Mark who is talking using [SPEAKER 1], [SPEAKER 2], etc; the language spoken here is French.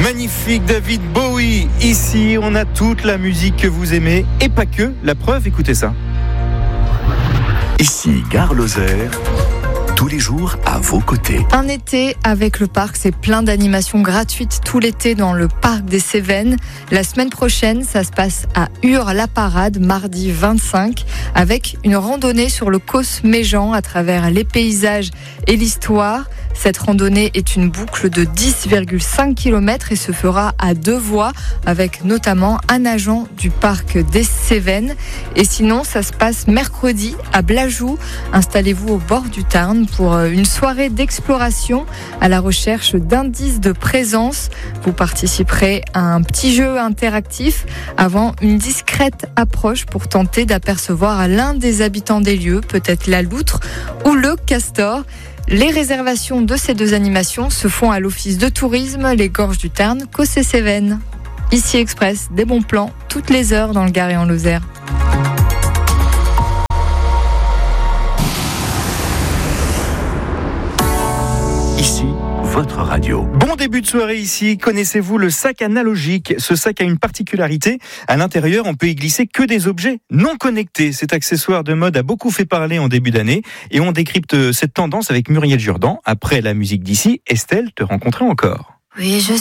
[SPEAKER 1] Magnifique David Bowie. Ici, on a toute la musique que vous aimez et pas que. La preuve, écoutez ça.
[SPEAKER 2] Ici, Gare Lozère, tous les jours à vos côtés.
[SPEAKER 3] Un été avec le parc, c'est plein d'animations gratuites tout l'été dans le parc des Cévennes. La semaine prochaine, ça se passe à Ur-la-Parade, mardi 25, avec une randonnée sur le Causse Méjean à travers les paysages et l'histoire. Cette randonnée est une boucle de 10,5 km et se fera à 2 voies, avec notamment un agent du parc des Cévennes. Et sinon, ça se passe mercredi à Blajoux. Installez-vous au bord du Tarn pour une soirée d'exploration à la recherche d'indices de présence. Vous participerez à un petit jeu interactif avant une discrète approche pour tenter d'apercevoir l'un des habitants des lieux, peut-être la loutre ou le castor. Les réservations de ces 2 animations se font à l'office de tourisme Les Gorges du Tarn, Cossé-Cévennes. Ici Express, des bons plans toutes les heures dans le Gard et en Lozère.
[SPEAKER 2] Ici, votre radio.
[SPEAKER 1] Bon début de soirée ici. Connaissez-vous le sac analogique ? Ce sac a une particularité. À l'intérieur, on peut y glisser que des objets non connectés. Cet accessoire de mode a beaucoup fait parler en début d'année. Et on décrypte cette tendance avec Muriel Jourdan. Après la musique d'ici, Estelle te rencontrait encore.
[SPEAKER 4] Oui, je